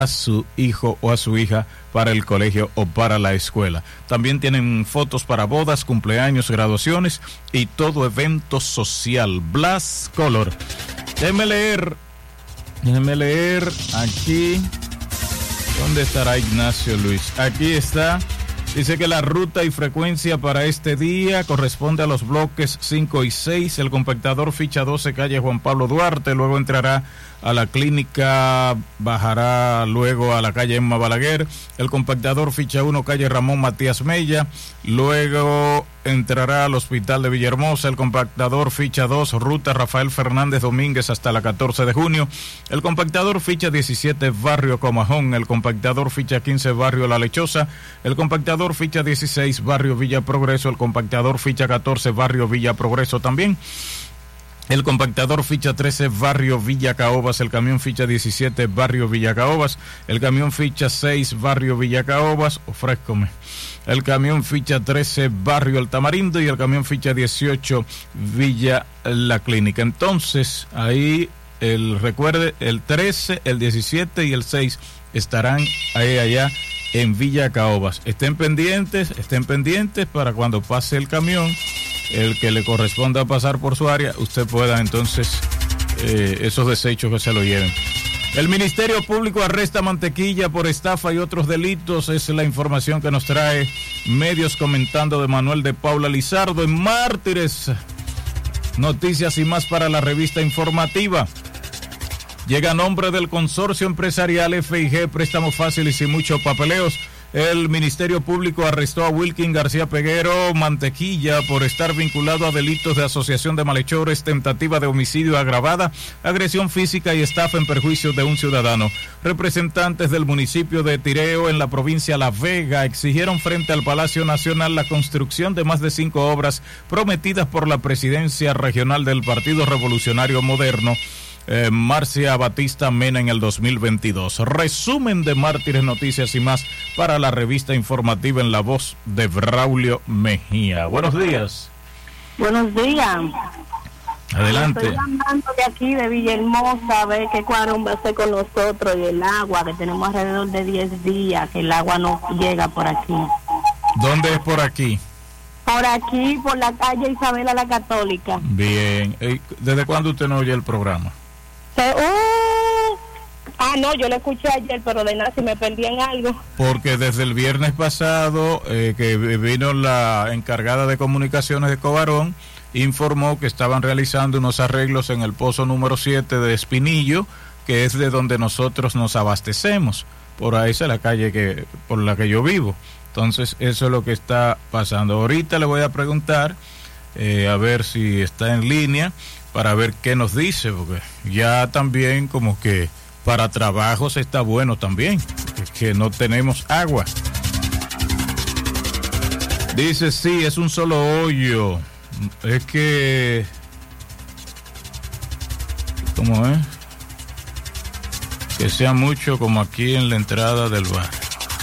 a su hijo o a su hija para el colegio o para la escuela. También tienen fotos para bodas, cumpleaños, graduaciones y todo evento social. Blas Color. Déjenme leer aquí. ¿Dónde estará Ignacio Luis? Aquí está. Dice que la ruta y frecuencia para este día corresponde a los bloques 5 y 6. El compactador ficha 12, calle Juan Pablo Duarte, luego entrará a la clínica, bajará luego a la calle Emma Balaguer. El compactador ficha 1, calle Ramón Matías Mella, luego entrará al hospital de Villahermosa. El compactador ficha 2, ruta Rafael Fernández Domínguez hasta la 14 de junio. El compactador ficha 17, barrio Comajón. El compactador ficha 15, barrio La Lechosa. El compactador ficha 16, barrio Villa Progreso. El compactador ficha 14, barrio Villa Progreso también. El compactador ficha 13, barrio Villa Caobas. El camión ficha 17, barrio Villa Caobas. El camión ficha 6, barrio Villa Caobas. Ofrézcome. El camión ficha 13, barrio El Tamarindo. Y el camión ficha 18, Villa La Clínica. Entonces, ahí, recuerde, el 13, el 17 y el 6 estarán ahí allá en Villa Caobas. Estén pendientes para cuando pase el camión, el que le corresponda pasar por su área, usted pueda entonces esos desechos que se lo lleven. El Ministerio Público arresta a Mantequilla por estafa y otros delitos. Es la información que nos trae Medios Comentando de Manuel de Paula Lizardo en Mártires. Noticias y más para la revista informativa. Llega a nombre del consorcio empresarial FIG, préstamos fáciles y muchos papeleos. El Ministerio Público arrestó a Wilkin García Peguero Mantequilla por estar vinculado a delitos de asociación de malhechores, tentativa de homicidio agravada, agresión física y estafa en perjuicio de un ciudadano. Representantes del municipio de Tireo en la provincia La Vega exigieron frente al Palacio Nacional la construcción de más de 5 obras prometidas por la presidencia regional del Partido Revolucionario Moderno, Marcia Batista Mena, en el 2022. Resumen de Mártires, noticias y más para la revista informativa en la voz de Braulio Mejía. Buenos días. Buenos días. Adelante. Estoy llamando de aquí de Villahermosa a ver qué cuadrón va a hacer con nosotros y el agua, que tenemos alrededor de 10 días que el agua no llega por aquí. ¿Dónde es por aquí? Por aquí, por la calle Isabela la Católica. Bien. ¿Desde cuándo usted no oye el programa? No, yo lo escuché ayer, pero de nada, si me perdí en algo. Porque desde el viernes pasado, que vino la encargada de comunicaciones de Cobarón, informó que estaban realizando unos arreglos en el pozo número 7 de Espinillo, que es de donde nosotros nos abastecemos. Por ahí es la calle por la que yo vivo. Entonces, eso es lo que está pasando. Ahorita le voy a preguntar, a ver si está en línea, para ver qué nos dice, porque ya también como que para trabajos está bueno también, que no tenemos agua. Dice, sí, es un solo hoyo. Es que... ¿Cómo es? Que sea mucho como aquí en la entrada del barrio.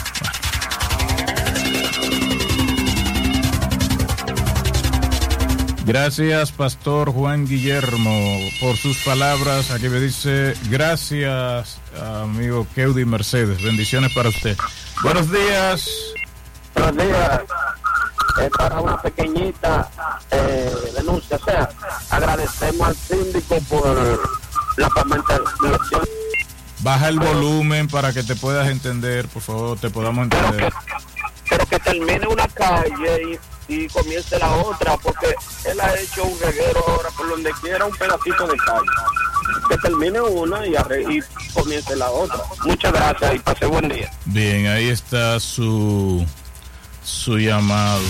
Gracias, Pastor Juan Guillermo, por sus palabras. Aquí me dice, gracias, amigo Keudi Mercedes. Bendiciones para usted. Buenos días. Buenos días. Es para una pequeñita denuncia. O sea, agradecemos al síndico por la pavimentación. Baja el volumen para que te puedas entender, por favor, te podamos entender. Pero que termine una calle y comience la otra, porque él ha hecho un reguero ahora por donde quiera, un pedacito de calle. Que termine una y comience la otra. Muchas gracias y pase buen día. Bien, ahí está su llamado.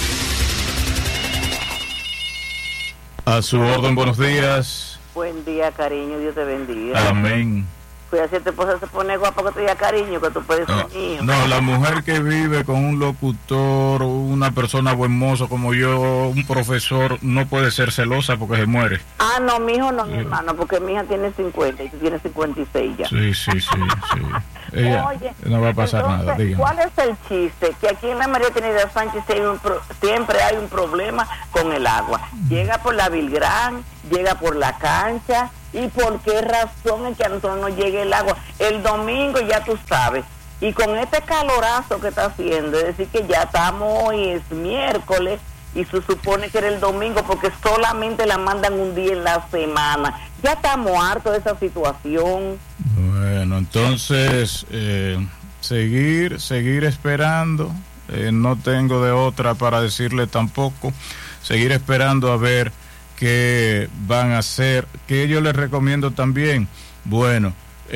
A su orden, buenos días. Buen día, cariño, Dios te bendiga. Amén. Cuidado si tu esposa se pone guapa que te diga cariño, que tú puedes ser mío. No, la mujer que vive con un locutor, una persona buen mozo como yo, un profesor, no puede ser celosa porque se muere. No, mi hijo no, mi hermano, porque mi hija tiene 50 y tú tienes 56 ya. Sí. Ella, oye, no va a pasar entonces, nada, dígame. ¿Cuál es el chiste? Que aquí en la María Trinidad Sánchez siempre hay un problema con el agua. Llega por la Vilgrán, llega por la cancha, ¿Y por qué razón es que a nosotros no llegue el agua? El domingo ya tú sabes. Y con este calorazo que está haciendo, es decir que ya estamos, hoy es miércoles, y se supone que era el domingo porque solamente la mandan un día en la semana. Ya estamos hartos de esa situación. Bueno, entonces, seguir esperando. No tengo de otra para decirle tampoco. Seguir esperando a ver qué van a hacer. Que yo les recomiendo también, bueno,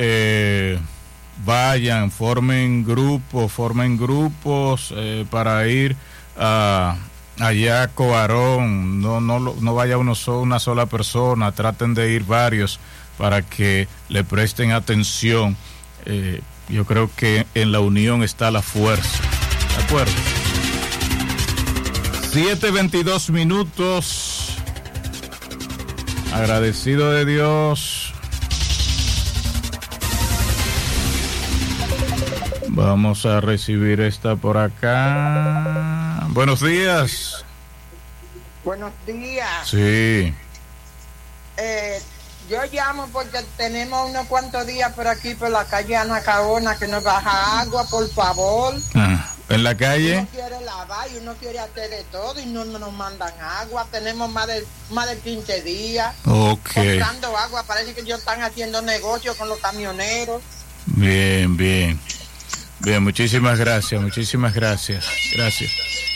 vayan, formen grupos para ir allá a Coarón. No vaya una sola persona, traten de ir varios para que le presten atención. Yo creo que en la unión está la fuerza. ¿De acuerdo? 7:22 minutos. Agradecido de Dios. Vamos a recibir esta por acá. Buenos días. Buenos días. Sí. Yo llamo porque tenemos unos cuantos días por aquí por la calle Anacaona que nos baja agua, por favor. En la calle. Uno quiere lavar y uno quiere hacer de todo y no nos mandan agua. Tenemos más de 15 días. Comprando agua. Parece que ellos están haciendo negocio con los camioneros. Bien, muchísimas gracias. Gracias.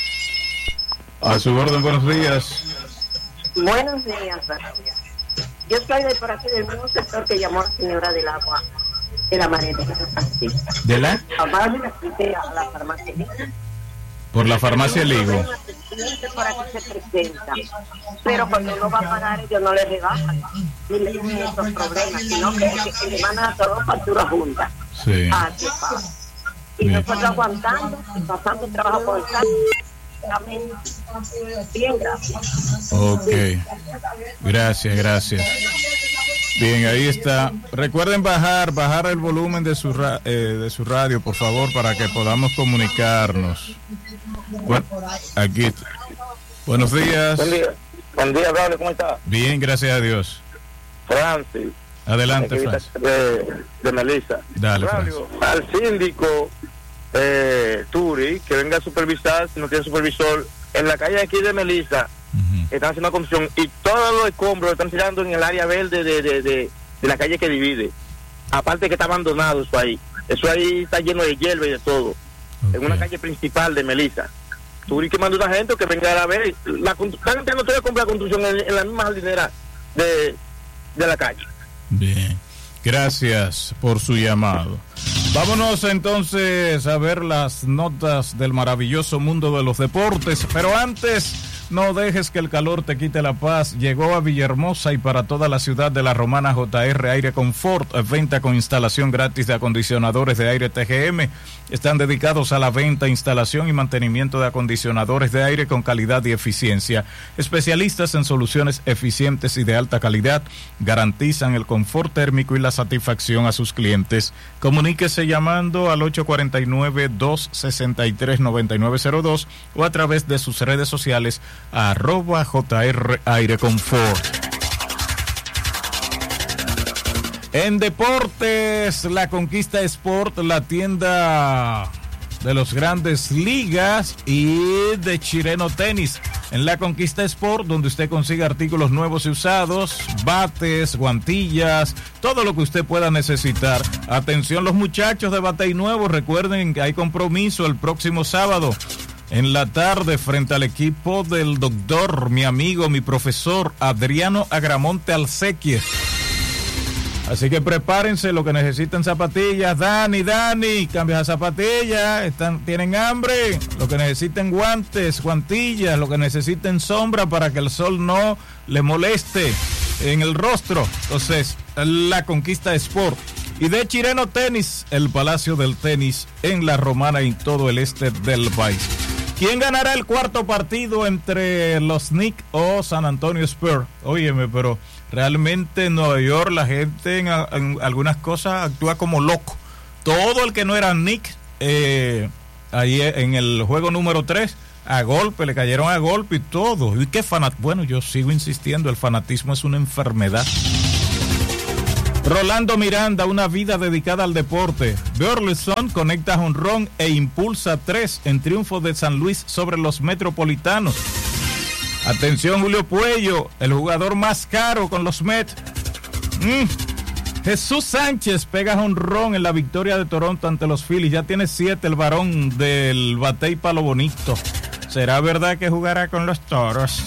A su orden, buenos días. Buenos días. Yo soy de por aquí del mismo sector que llamó la señora del agua, de la manera. ¿De la? A la farmacia. Por la farmacia Ligo. Por aquí se presenta. Pero cuando uno va a pagar, ellos no le rebajan ni le tienen esos problemas, sino que le mandan a todas facturas juntas. Sí. ¿Qué pasa? Y nosotros aguantando y pasando trabajo con el carro. Bien, gracias. Ok. Gracias. Bien, ahí está. Recuerden bajar el volumen de su radio, por favor, para que podamos comunicarnos. Bueno, aquí. Buenos días. Buen día, Braulio, ¿cómo está? Bien, gracias a Dios. Francis. Adelante, Francis. De Melissa. Dale, Braulio, al síndico Turi, que venga a supervisar, si no tiene supervisor, en la calle aquí de Melissa, están haciendo una comisión y todos los escombros están tirando en el área verde de la calle que divide. Aparte que está abandonado eso ahí está lleno de hierba y de todo. En una calle principal de Melissa. Turi que manda una gente que venga a ver. Están entrando toda la construcción en la misma jardinera de la calle. Bien, gracias por su llamado. Vámonos entonces a ver las notas del maravilloso mundo de los deportes, pero antes, no dejes que el calor te quite la paz. Llegó a Villahermosa y para toda la ciudad de La Romana JR Aire Confort, venta con instalación gratis de acondicionadores de aire TGM. Están dedicados a la venta, instalación y mantenimiento de acondicionadores de aire con calidad y eficiencia. Especialistas en soluciones eficientes y de alta calidad, garantizan el confort térmico y la satisfacción a sus clientes. Comuníquese llamando al 849-263-9902 o a través de sus redes sociales @JR Aire Confort. En deportes, la Conquista Sport, la tienda de los grandes ligas y de Chireno Tenis. En la Conquista Sport, donde usted consigue artículos nuevos y usados, bates, guantillas, todo lo que usted pueda necesitar. Atención los muchachos de Batey Nuevo, recuerden que hay compromiso el próximo sábado en la tarde frente al equipo del doctor, mi amigo, mi profesor Adriano Agramonte Alsequie. Así que prepárense, lo que necesiten zapatillas. Dani, cambia las zapatillas, tienen hambre. Lo que necesiten guantes, guantillas, lo que necesiten sombra para que el sol no le moleste en el rostro. Entonces, la Conquista Sport. Y de Chireno Tenis, el Palacio del Tenis en La Romana y todo el este del país. ¿Quién ganará el cuarto partido entre los Knicks o San Antonio Spurs? Óyeme, pero realmente en Nueva York la gente en algunas cosas actúa como loco. Todo el que no era Knicks, ahí en el juego número 3, a golpe, le cayeron a golpe y todo. Y qué bueno, yo sigo insistiendo, el fanatismo es una enfermedad. Rolando Miranda, una vida dedicada al deporte. Burleson conecta jonrón e impulsa 3 en triunfo de San Luis sobre los Metropolitanos. Atención, Julio Puello, el jugador más caro con los Mets. Jesús Sánchez pega jonrón en la victoria de Toronto ante los Phillies. Ya tiene 7 el varón del bate y palo bonito. ¿Será verdad que jugará con los Toros?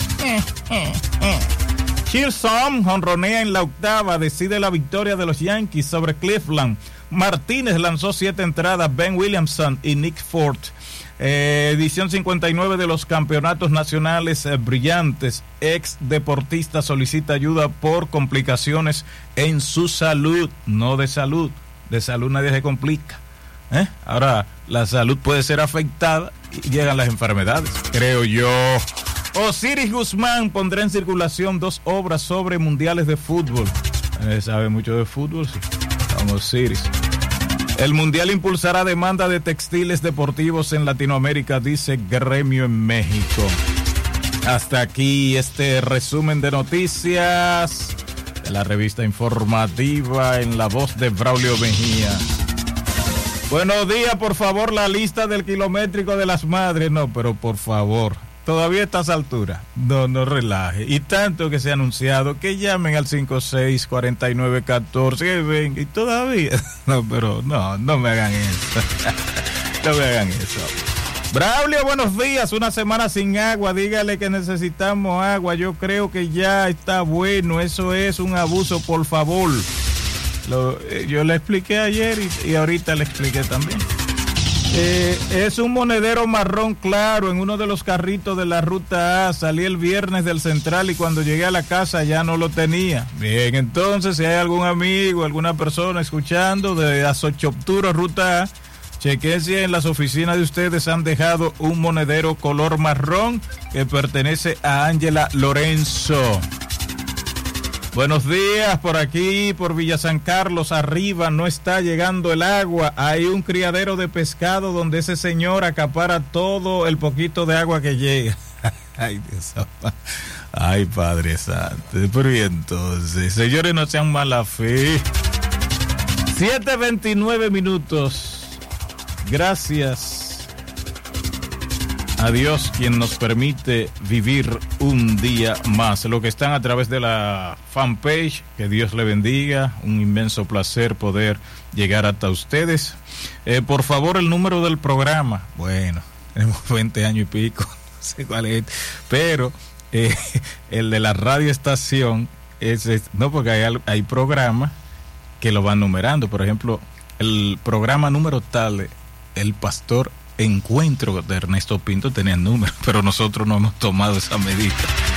Chilson jonronea en la octava, decide la victoria de los Yankees sobre Cleveland. Martínez lanzó 7 entradas, Ben Williamson y Nick Ford. Edición 59 de los campeonatos nacionales brillantes. Ex deportista solicita ayuda por complicaciones en su salud. No de salud. De salud nadie se complica. Ahora, la salud puede ser afectada y llegan las enfermedades, creo yo. Osiris Guzmán pondrá en circulación 2 obras sobre mundiales de fútbol. ¿Sabe mucho de fútbol? Sí. Vamos, Osiris. El mundial impulsará demanda de textiles deportivos en Latinoamérica, dice Gremio en México. Hasta aquí este resumen de noticias de la revista informativa en la voz de Braulio Mejía. Buenos días, por favor, la lista del kilométrico de las madres. No, pero por favor, todavía a estas alturas, no relaje. Y tanto que se ha anunciado que llamen al 564914 ven, y todavía. No, pero no me hagan eso. No me hagan eso. Braulio, buenos días. Una semana sin agua. Dígale que necesitamos agua. Yo creo que ya está bueno. Eso es un abuso, por favor. Yo le expliqué ayer y ahorita le expliqué también. Es un monedero marrón claro en uno de los carritos de la ruta A. Salí el viernes del Central y cuando llegué a la casa ya no lo tenía. Bien, entonces si hay algún amigo, alguna persona escuchando de Azochopturo ruta A, chequen si en las oficinas de ustedes han dejado un monedero color marrón que pertenece a Ángela Lorenzo. Buenos días, por aquí, por Villa San Carlos, arriba no está llegando el agua. Hay un criadero de pescado donde ese señor acapara todo el poquito de agua que llega. Ay, Dios. Ay, Padre Santo. Pero y entonces, señores, no sean mala fe. 7:29 minutos. Gracias a Dios quien nos permite vivir un día más. Los que están a través de la fanpage, que Dios le bendiga. Un inmenso placer poder llegar hasta ustedes. Por favor, el número del programa. Bueno, tenemos 20 años y pico, no sé cuál es, pero el de la radioestación no, porque hay programas que lo van numerando. Por ejemplo, el programa número tal, el pastor Encuentro de Ernesto Pinto tenía número, pero nosotros no hemos tomado esa medida.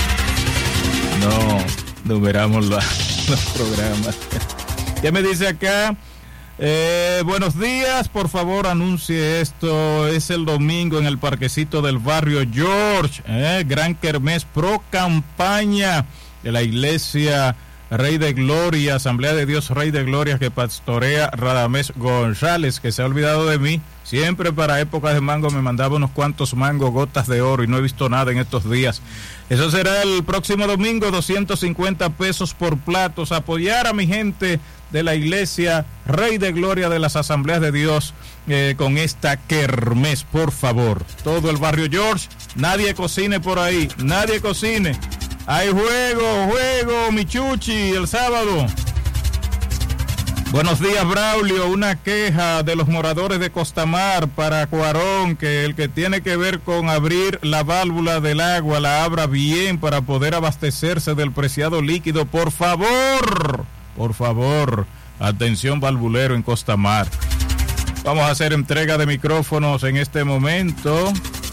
No numeramos los programas. ¿Qué me dice acá? Buenos días, por favor anuncie esto. Es el domingo en el parquecito del barrio George, gran kermés pro campaña de la iglesia Rey de Gloria, Asamblea de Dios Rey de Gloria, que pastorea Radamés González, que se ha olvidado de mí. Siempre para épocas de mango me mandaba unos cuantos mangos, gotas de oro, y no he visto nada en estos días. Eso será el próximo domingo, 250 pesos por platos. Apoyar a mi gente de la iglesia Rey de Gloria de las Asambleas de Dios con esta kermés, por favor. Todo el barrio George, nadie cocine por ahí, nadie cocine. Hay juego, Michuchi, el sábado. Buenos días, Braulio. Una queja de los moradores de Costamar para Cuarón, que el que tiene que ver con abrir la válvula del agua, la abra bien para poder abastecerse del preciado líquido. Por favor, atención valvulero en Costamar. Vamos a hacer entrega de micrófonos en este momento.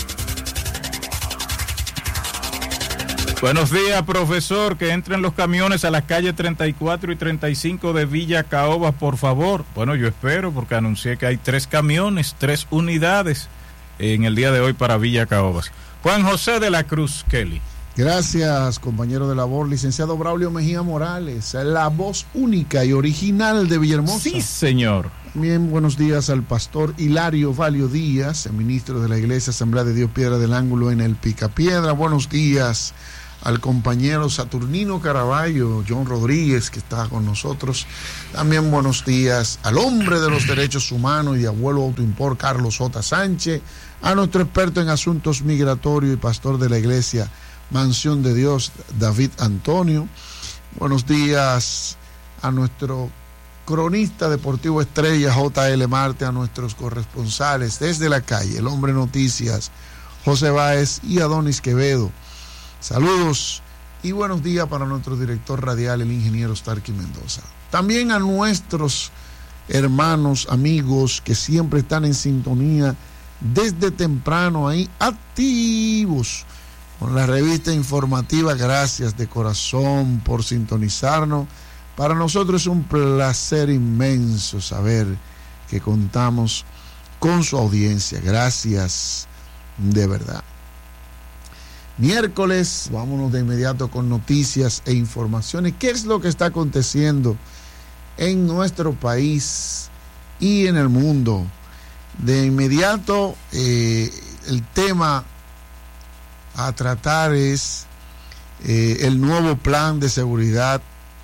Buenos días, profesor, que entren los camiones a las calles 34 y 35 de Villa Caobas, por favor. Bueno, yo espero, porque anuncié que hay 3 camiones, 3 unidades en el día de hoy para Villa Caobas. Juan José de la Cruz, Kelly. Gracias, compañero de labor, licenciado Braulio Mejía Morales, la voz única y original de Villahermosa. Sí, señor. Bien, buenos días al pastor Hilario Valio Díaz, el ministro de la Iglesia Asamblea de Dios Piedra del Ángulo en el Picapiedra. Buenos días al compañero Saturnino Caraballo, John Rodríguez, que está con nosotros. También buenos días al hombre de los derechos humanos y de Abuelo Autoimport, Carlos J. Sánchez, a nuestro experto en asuntos migratorios y pastor de la iglesia Mansión de Dios, David Antonio. Buenos días a nuestro cronista deportivo estrella, J.L. Marte, a nuestros corresponsales desde la calle, el hombre noticias, José Báez y Adonis Quevedo. Saludos y buenos días para nuestro director radial, el ingeniero Starky Mendoza. También a nuestros hermanos, amigos que siempre están en sintonía desde temprano ahí, activos con la revista informativa. Gracias de corazón por sintonizarnos. Para nosotros es un placer inmenso saber que contamos con su audiencia. Gracias de verdad. Miércoles, vámonos de inmediato con noticias e informaciones. ¿Qué es lo que está aconteciendo en nuestro país y en el mundo? De inmediato, el tema a tratar es el nuevo plan de seguridad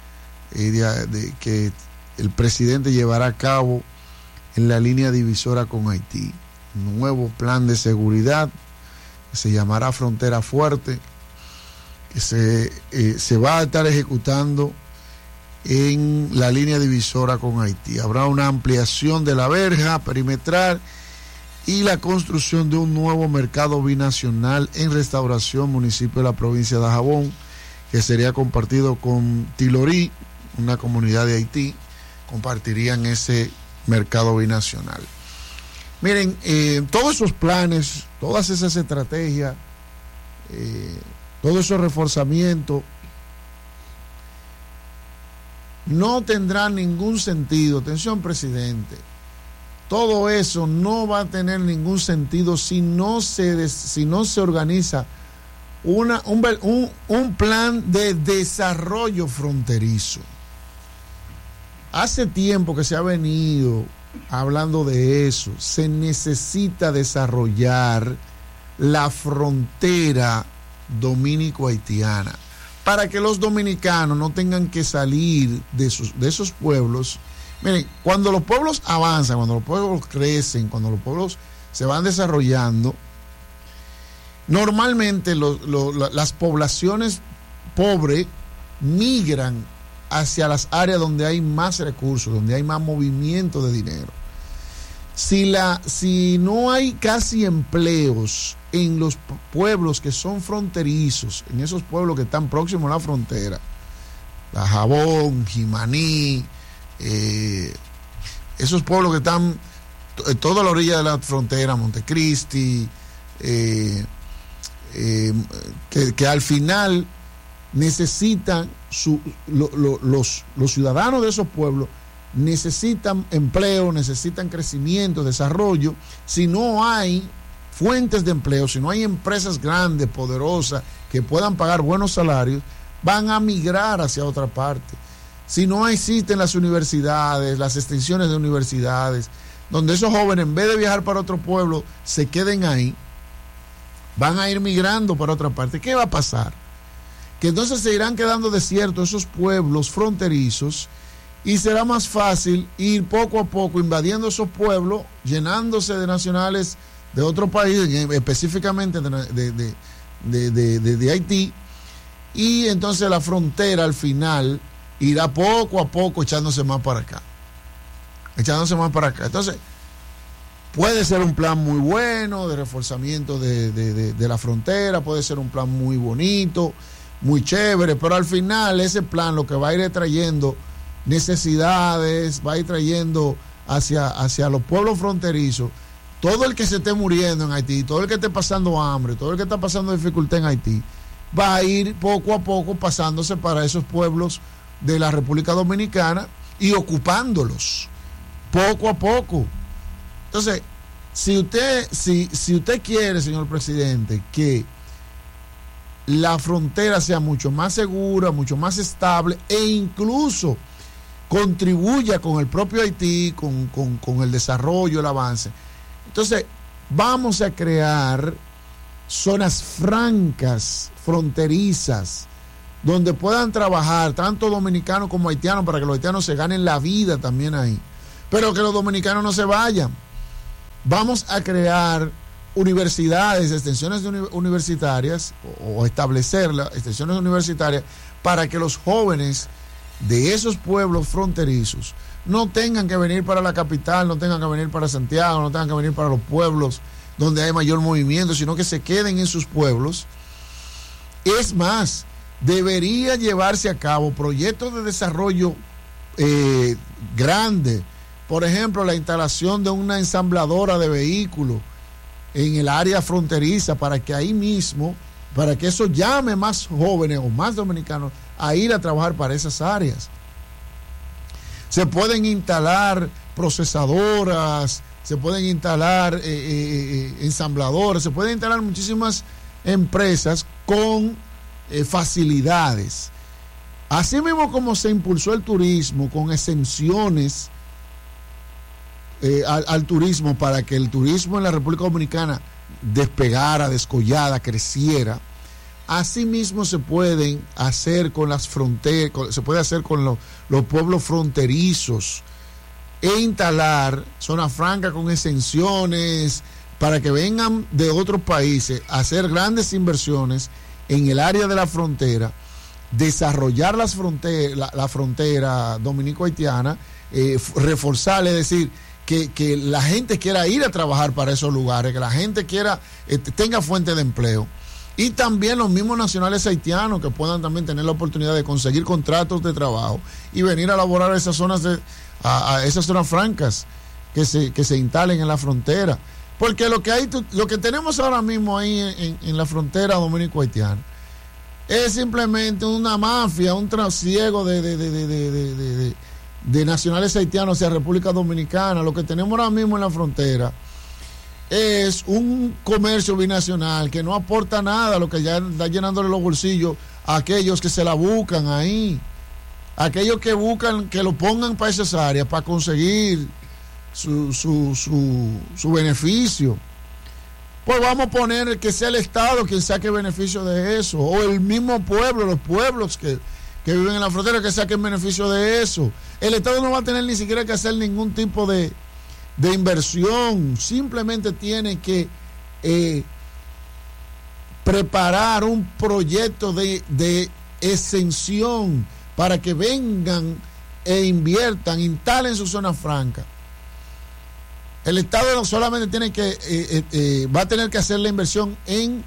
que el presidente llevará a cabo en la línea divisora con Haití. Nuevo plan de seguridad que se llamará Frontera Fuerte, que se va a estar ejecutando en la línea divisora con Haití. Habrá una ampliación de la verja perimetral y la construcción de un nuevo mercado binacional en Restauración, municipio de la provincia de Dajabón, que sería compartido con Tilorí, una comunidad de Haití. Compartirían ese mercado binacional. Miren, todos esos planes, todas esas estrategias, todos esos reforzamientos no tendrán ningún sentido. Atención, presidente. Todo eso no va a tener ningún sentido si no se organiza un plan de desarrollo fronterizo. Hace tiempo que se ha venido hablando de eso. Se necesita desarrollar la frontera dominico-haitiana para que los dominicanos no tengan que salir de esos pueblos. Miren, cuando los pueblos avanzan, cuando los pueblos crecen, cuando los pueblos se van desarrollando, normalmente las poblaciones pobres migran hacia las áreas donde hay más recursos, donde hay más movimiento de dinero. Si no hay casi empleos en los pueblos que son fronterizos, en esos pueblos que están próximos a la frontera, Dajabón, Jimaní, esos pueblos que están toda la orilla de la frontera, Montecristi, que al final necesitan los ciudadanos de esos pueblos necesitan empleo, necesitan crecimiento, desarrollo. Si no hay fuentes de empleo, si no hay empresas grandes, poderosas, que puedan pagar buenos salarios, van a migrar hacia otra parte. Si no existen las universidades, las extensiones de universidades, donde esos jóvenes, en vez de viajar para otro pueblo, se queden ahí, van a ir migrando para otra parte. ¿Qué va a pasar? Que entonces se irán quedando desiertos esos pueblos fronterizos y será más fácil ir poco a poco invadiendo esos pueblos, llenándose de nacionales de otro país, específicamente de Haití, y entonces la frontera al final irá poco a poco echándose más para acá. Entonces, puede ser un plan muy bueno de reforzamiento de la frontera, puede ser un plan muy bonito, muy chévere, pero al final ese plan lo que va a ir trayendo necesidades, va a ir trayendo hacia los pueblos fronterizos. Todo el que se esté muriendo en Haití, todo el que esté pasando hambre, todo el que está pasando dificultad en Haití, va a ir poco a poco pasándose para esos pueblos de la República Dominicana y ocupándolos poco a poco. Entonces, si usted quiere, señor presidente, que la frontera sea mucho más segura, mucho más estable e incluso contribuya con el propio Haití, con el desarrollo, el avance, entonces vamos a crear zonas francas, fronterizas, donde puedan trabajar tanto dominicanos como haitianos, para que los haitianos se ganen la vida también ahí, pero que los dominicanos no se vayan. Vamos a crear universidades, extensiones universitarias, o establecer las extensiones universitarias para que los jóvenes de esos pueblos fronterizos no tengan que venir para la capital, no tengan que venir para Santiago, no tengan que venir para los pueblos donde hay mayor movimiento, sino que se queden en sus pueblos. Es más, debería llevarse a cabo proyectos de desarrollo grande. Por ejemplo, la instalación de una ensambladora de vehículos en el área fronteriza, para que ahí mismo, para que eso llame más jóvenes o más dominicanos a ir a trabajar para esas áreas. Se pueden instalar procesadoras, se pueden instalar ensambladoras, se pueden instalar muchísimas empresas con facilidades. Así mismo como se impulsó el turismo con exenciones al turismo, para que el turismo en la República Dominicana despegara, descollada, creciera, así mismo se pueden hacer con las fronteras, se puede hacer con los pueblos fronterizos, e instalar zona franca con exenciones para que vengan de otros países a hacer grandes inversiones en el área de la frontera, desarrollar la frontera dominico-haitiana, reforzar, es decir, que la gente quiera ir a trabajar para esos lugares, que la gente quiera tenga fuente de empleo, y también los mismos nacionales haitianos que puedan también tener la oportunidad de conseguir contratos de trabajo y venir a laborar a esas zonas a esas zonas francas que se instalen en la frontera, porque lo que tenemos ahora mismo ahí en la frontera dominico-haitiana es simplemente una mafia, un trasiego de nacionales haitianos hacia República Dominicana. Lo que tenemos ahora mismo en la frontera es un comercio binacional que no aporta nada, lo que ya está llenándole los bolsillos a aquellos que se la buscan ahí, aquellos que buscan que lo pongan para esas áreas para conseguir su beneficio. Pues vamos a poner que sea el Estado quien saque beneficio de eso, o el mismo pueblo, los pueblos que viven en la frontera, que saquen beneficio de eso. El Estado no va a tener ni siquiera que hacer ningún tipo de inversión, simplemente tiene que preparar un proyecto de exención para que vengan e inviertan, instalen su zona franca. El Estado no solamente tiene que va a tener que hacer la inversión en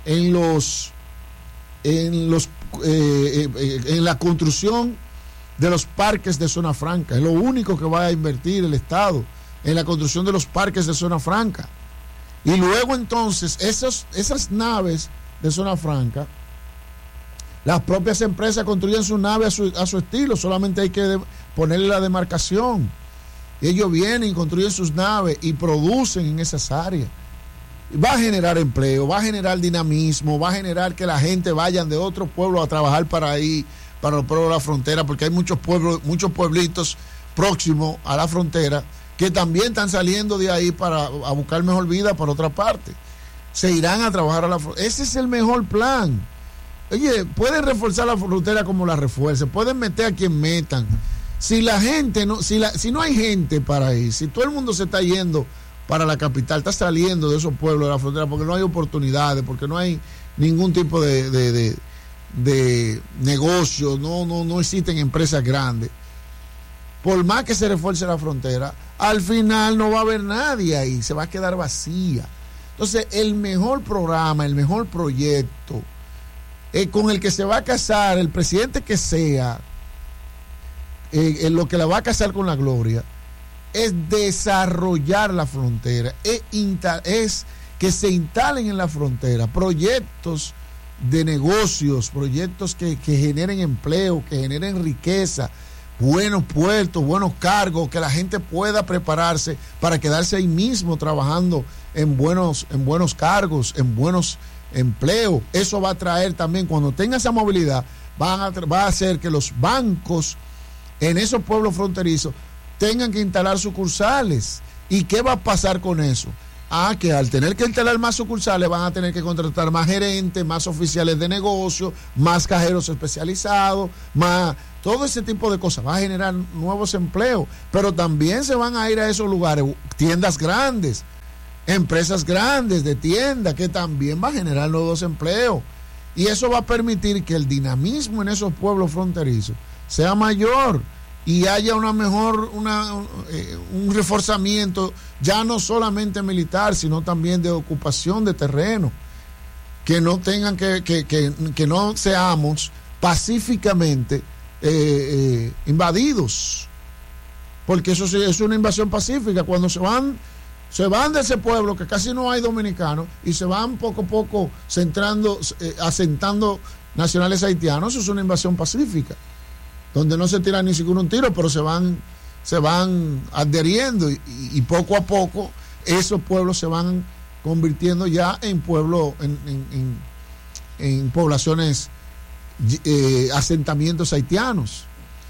la construcción de los parques de zona franca. Es lo único que va a invertir el Estado, en la construcción de los parques de zona franca. Y luego entonces esas naves de zona franca, las propias empresas construyen su nave a su estilo, solamente hay que ponerle la demarcación. Ellos vienen y construyen sus naves y producen en esas áreas. Va a generar empleo, va a generar dinamismo, va a generar que la gente vayan de otros pueblos a trabajar para ahí, para los pueblos de la frontera, porque hay muchos pueblitos próximos a la frontera que también están saliendo de ahí a buscar mejor vida por otra parte. Se irán a trabajar a la frontera. Ese es el mejor plan. Oye, pueden reforzar la frontera como la refuercen, pueden meter a quien metan. Si la gente si no hay gente para ir, si todo el mundo se está yendo para la capital, está saliendo de esos pueblos de la frontera porque no hay oportunidades, porque no hay ningún tipo de negocio, no existen empresas grandes. Por más que se refuerce la frontera, al final no va a haber nadie ahí, se va a quedar vacía. Entonces, el mejor programa, el mejor proyecto con el que se va a casar el presidente que sea, en lo que la va a casar con la gloria, es desarrollar la frontera, es que se instalen en la frontera proyectos de negocios, proyectos que generen empleo, que generen riqueza, buenos puertos, buenos cargos, que la gente pueda prepararse para quedarse ahí mismo trabajando en buenos cargos, en buenos empleos. Eso va a traer también, cuando tenga esa movilidad, va a hacer que los bancos en esos pueblos fronterizos tengan que instalar sucursales. ¿Y qué va a pasar con eso? que al tener que instalar más sucursales van a tener que contratar más gerentes, más oficiales de negocio, más cajeros especializados, más todo ese tipo de cosas. Va a generar nuevos empleos, pero también se van a ir a esos lugares, tiendas grandes, empresas grandes de tiendas, que también va a generar nuevos empleos. Y eso va a permitir que el dinamismo en esos pueblos fronterizos sea mayor y haya una mejor, un reforzamiento, ya no solamente militar, sino también de ocupación de terreno. Que no tengan que no seamos pacíficamente invadidos. Porque eso es una invasión pacífica. Cuando se van de ese pueblo, que casi no hay dominicanos, y se van poco a poco asentando nacionales haitianos, eso es una invasión pacífica, donde no se tira ni siquiera un tiro, pero se van adheriendo y poco a poco esos pueblos se van convirtiendo ya en pueblos, en poblaciones, asentamientos haitianos.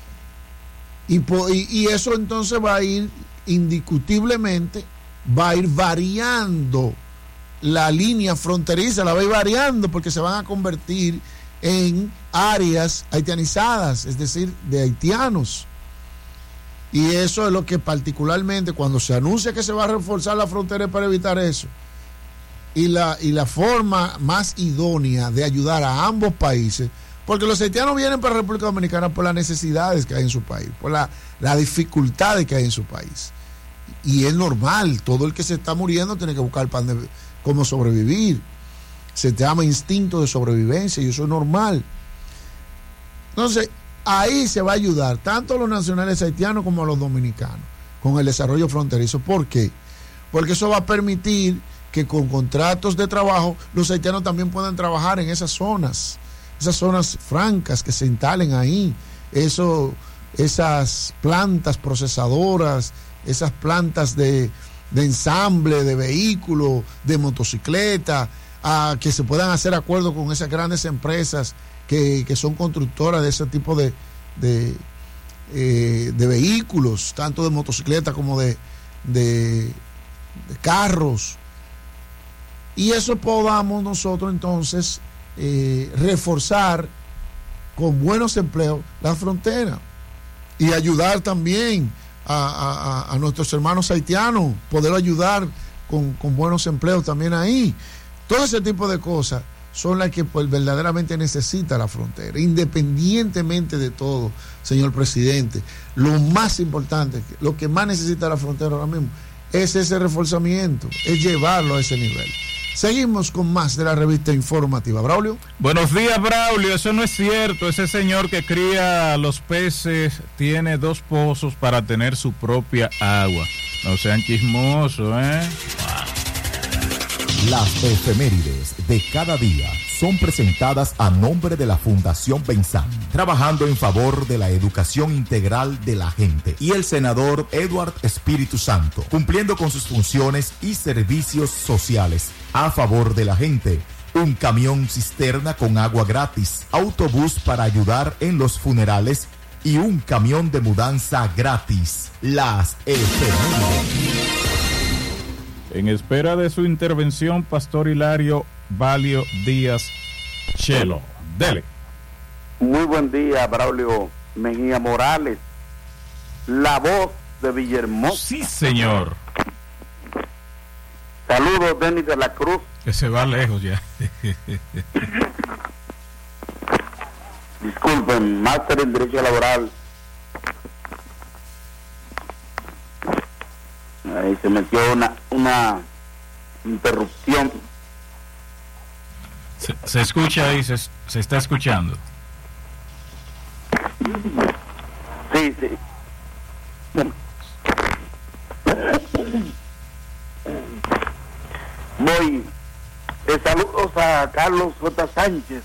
Y eso entonces va a ir indiscutiblemente, va a ir variando la línea fronteriza, la va a ir variando porque se van a convertir en áreas haitianizadas, es decir, de haitianos. Y eso es lo que particularmente cuando se anuncia que se va a reforzar la frontera para evitar eso. Y la forma más idónea de ayudar a ambos países, porque los haitianos vienen para la República Dominicana por las necesidades que hay en su país, por la dificultades que hay en su país. Y es normal, todo el que se está muriendo tiene que buscar cómo sobrevivir. Se llama instinto de sobrevivencia y eso es normal. Entonces, ahí se va a ayudar tanto a los nacionales haitianos como a los dominicanos con el desarrollo fronterizo. ¿Por qué? Porque eso va a permitir que con contratos de trabajo los haitianos también puedan trabajar en esas zonas francas que se instalen ahí, esas plantas procesadoras, esas plantas de ensamble de vehículos, de motocicletas, que se puedan hacer acuerdos con esas grandes empresas que son constructoras de ese tipo de vehículos, tanto de motocicletas como de carros. Y eso podamos nosotros entonces reforzar con buenos empleos la frontera y ayudar también a nuestros hermanos haitianos, poder ayudar con buenos empleos también ahí. Todo ese tipo de cosas son las que pues verdaderamente necesita la frontera. Independientemente de todo, señor presidente, lo más importante, lo que más necesita la frontera ahora mismo es ese reforzamiento, es llevarlo a ese nivel. Seguimos con más de la revista informativa. Braulio. Buenos días, Braulio. Eso no es cierto. Ese señor que cría los peces tiene 2 pozos para tener su propia agua. No sean chismosos, ¿eh? Las efemérides de cada día son presentadas a nombre de la Fundación Benzán, trabajando en favor de la educación integral de la gente, y el senador Edward Espíritu Santo, cumpliendo con sus funciones y servicios sociales a favor de la gente. Un camión cisterna con agua gratis, autobús para ayudar en los funerales y un camión de mudanza gratis. Las efemérides. En espera de su intervención, Pastor Hilario Valio Díaz Chelo. Dele. Muy buen día, Braulio Mejía Morales, la voz de Villahermosa. Sí, señor. Saludos, Denis de la Cruz. Que se va lejos ya. Disculpen, máster en Derecho Laboral. Ahí se metió una interrupción. Se escucha ahí, se está escuchando. Sí. Voy. Saludos a Carlos J. Sánchez.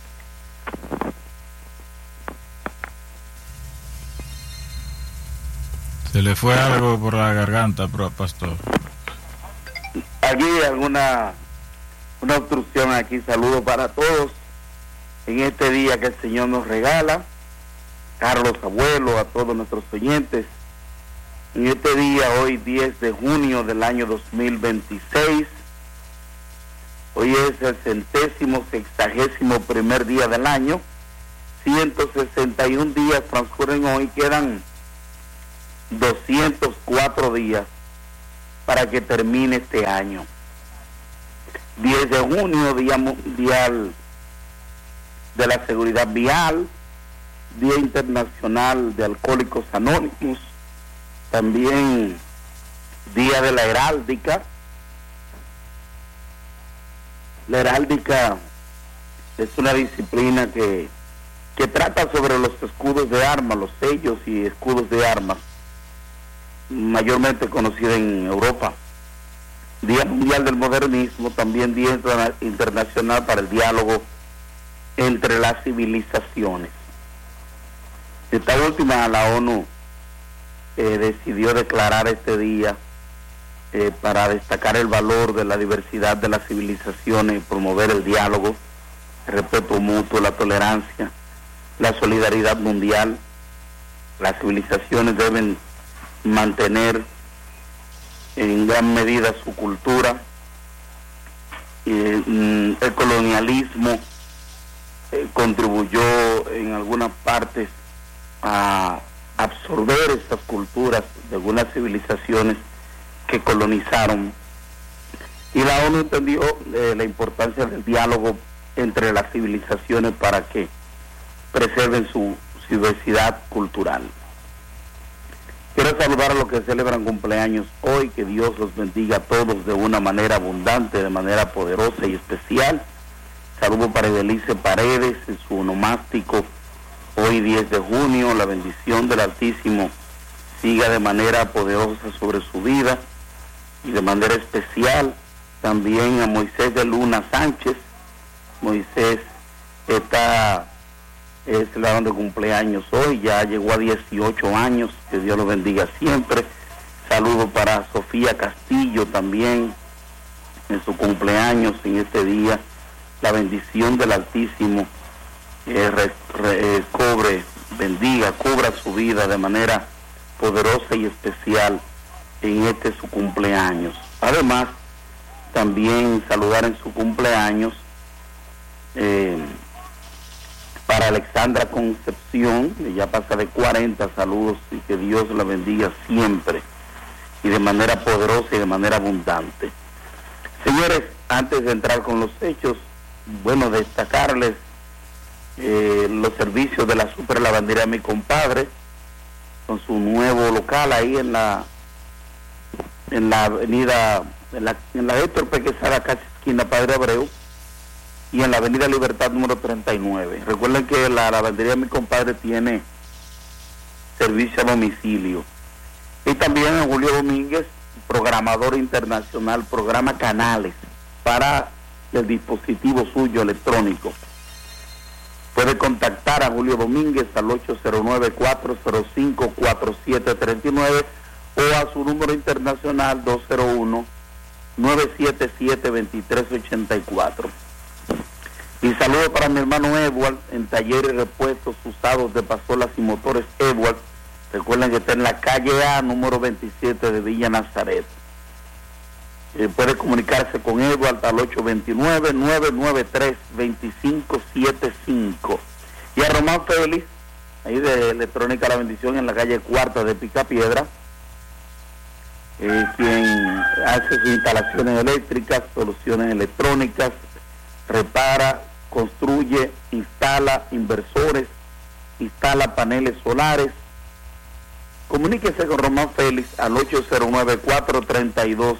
Se le fue algo por la garganta, pastor. Aquí una obstrucción aquí. Saludos para todos en este día que el Señor nos regala. Carlos Abuelo, a todos nuestros oyentes. En este día, hoy 10 de junio del año 2026, hoy es el 161º día del año, 161 días transcurren hoy, quedan 204 días para que termine este año. 10 de junio, Día Mundial de la Seguridad Vial, Día Internacional de Alcohólicos Anónimos, también Día de la Heráldica. La heráldica es una disciplina que trata sobre los escudos de armas, los sellos y escudos de armas, mayormente conocida en Europa. Día Mundial del Modernismo, también Día Internacional para el Diálogo entre las Civilizaciones. Esta última, la ONU decidió declarar este día para destacar el valor de la diversidad de las civilizaciones, promover el diálogo, el respeto mutuo, la tolerancia, la solidaridad mundial. Las civilizaciones deben mantener en gran medida su cultura. El colonialismo contribuyó en algunas partes a absorber estas culturas de algunas civilizaciones que colonizaron, y la ONU entendió la importancia del diálogo entre las civilizaciones para que preserven su diversidad cultural. Quiero saludar a los que celebran cumpleaños hoy, que Dios los bendiga a todos de una manera abundante, de manera poderosa y especial. Saludo para Edelice Paredes en su onomástico, hoy 10 de junio, la bendición del Altísimo siga de manera poderosa sobre su vida, y de manera especial también a Moisés de Luna Sánchez. Moisés está celebrando cumpleaños hoy, ya llegó a 18 años, que Dios lo bendiga siempre. Saludo para Sofía Castillo también en su cumpleaños en este día. La bendición del Altísimo cubra su vida de manera poderosa y especial en este su cumpleaños. Además, también saludar en su cumpleaños para Alexandra Concepción, que ya pasa de 40, saludos, y que Dios la bendiga siempre y de manera poderosa y de manera abundante. Señores, antes de entrar con los hechos, bueno, destacarles los servicios de la Super Lavandería Mi Compadre, con su nuevo local ahí en la avenida, en la Héctor P. Quesada, casi esquina Padre Abreu, y en la avenida Libertad número 39. Recuerden que la Lavandería Mi Compadre tiene servicio a domicilio. Y también a Julio Domínguez, programador internacional, programa canales para el dispositivo suyo electrónico. Puede contactar a Julio Domínguez al 809-405-4739 o a su número internacional 201-977-2384. Y saludo para mi hermano Edward en talleres y repuestos usados de pasolas y motores Edward. Recuerden que está en la calle A, número 27 de Villa Nazaret. Puede comunicarse con Edward al 829-993-2575. Y a Román Félix, ahí de Electrónica La Bendición, en la calle Cuarta de Picapiedra, quien hace sus instalaciones eléctricas, soluciones electrónicas, repara, construye, instala inversores, instala paneles solares. Comuníquese con Román Félix al 809-432-6028.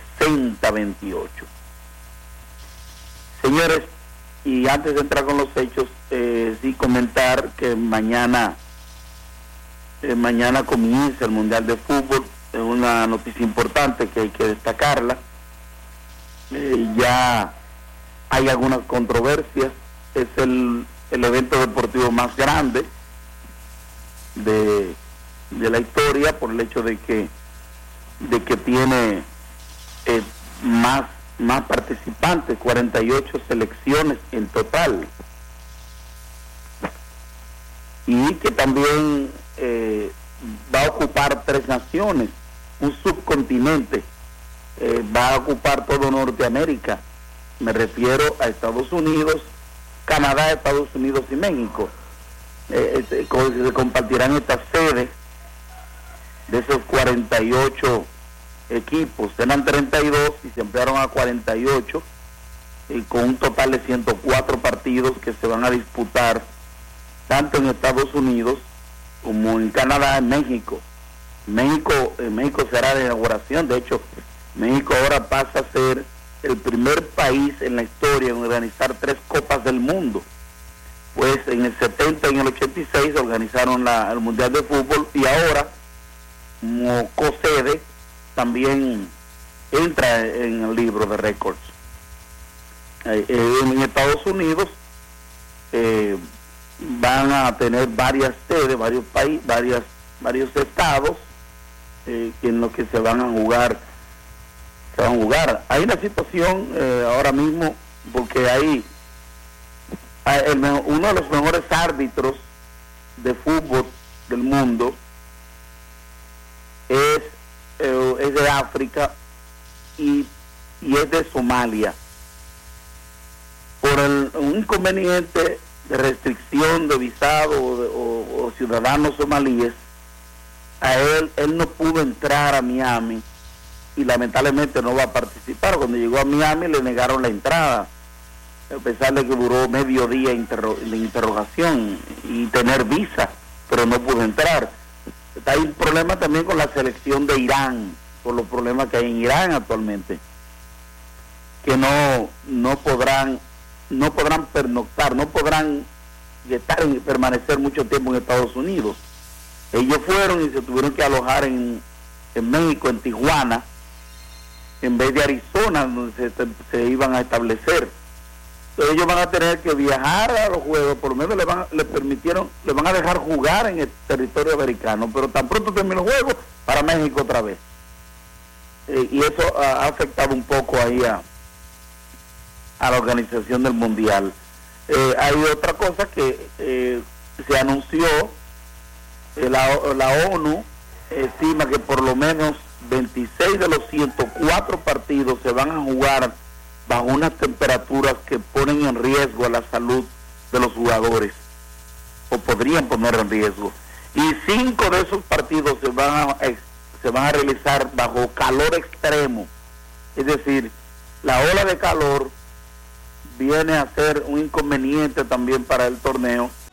Señores, y antes de entrar con los hechos, sí comentar que mañana comienza el Mundial de Fútbol. Es una noticia importante que hay que destacarla. Ya hay algunas controversias. Es el evento deportivo más grande de la historia, por el hecho de que tiene más participantes, 48 selecciones en total, y que también va a ocupar 3 naciones, un subcontinente, va a ocupar todo Norteamérica. Me refiero a Estados Unidos, Canadá, Estados Unidos y México. Se compartirán estas sedes de esos 48 equipos. Eran 32 y se ampliaron a 48, y con un total de 104 partidos que se van a disputar tanto en Estados Unidos como en Canadá, en México. México será la inauguración. De hecho, México ahora pasa a ser el primer país en la historia en organizar 3 Copas del Mundo. Pues en el 70 y en el 86 organizaron el Mundial de Fútbol, y ahora, como co-sede, también entra en el libro de récords. En Estados Unidos van a tener varias sedes, varios países, varios estados en los que se van a jugar. Hay una situación ahora mismo, porque hay uno de los mejores árbitros de fútbol del mundo es de África y es de Somalia. Por un inconveniente de restricción de visado o ciudadanos somalíes, él no pudo entrar a Miami y lamentablemente no va a participar. Cuando llegó a Miami le negaron la entrada, a pesar de que duró medio día de interrogación y tener visa, pero no pudo entrar. Hay un problema también con la selección de Irán, por los problemas que hay en Irán actualmente, que no podrán pernoctar, no podrán permanecer mucho tiempo en Estados Unidos. Ellos fueron y se tuvieron que alojar en México, en Tijuana, en vez de Arizona, donde se iban a establecer. Entonces ellos van a tener que viajar a los juegos, por lo menos le van a dejar jugar en el territorio americano, pero tan pronto termine el juego, para México otra vez. Y eso ha afectado un poco ahí a la organización del Mundial. Hay otra cosa que se anunció, la ONU estima que por lo menos 26 de los 104 partidos se van a jugar bajo unas temperaturas que ponen en riesgo a la salud de los jugadores, o podrían poner en riesgo. Y 5 de esos partidos se van a realizar bajo calor extremo. Es decir, la ola de calor viene a ser un inconveniente también para el torneo,